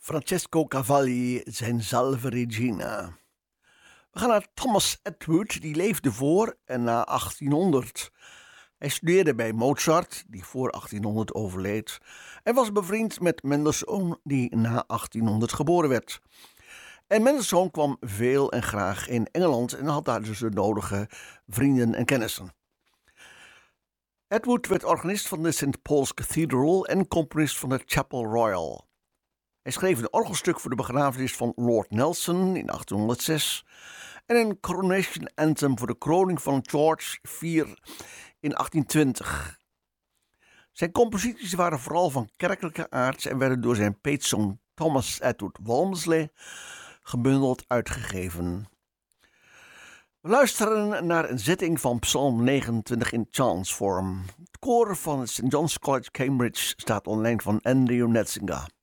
Francesco Cavalli, zijn Salve Regina. We gaan naar Thomas Edward, die leefde voor en na 1800. Hij studeerde bij Mozart, die voor 1800 overleed, en was bevriend met Mendelssohn, die na 1800 geboren werd. En Mendelssohn kwam veel en graag in Engeland en had daar dus de nodige vrienden en kennissen. Edward werd organist van de St. Paul's Cathedral en componist van de Chapel Royal. Hij schreef een orgelstuk voor de begrafenis van Lord Nelson in 1806 en een coronation anthem voor de kroning van George IV in 1820. Zijn composities waren vooral van kerkelijke aard en werden door zijn peetzoon Thomas Edward Walmesley gebundeld uitgegeven. We luisteren naar een zitting van Psalm 29 in chantsvorm. Het koor van het St. John's College Cambridge staat online van Andrew Netzinger.